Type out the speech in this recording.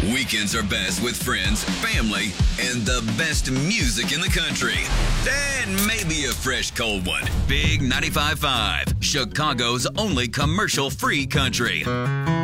Weekends are best with friends, family, and the best music in the country. And maybe a fresh cold one. Big 95.5, Chicago's only commercial-free country.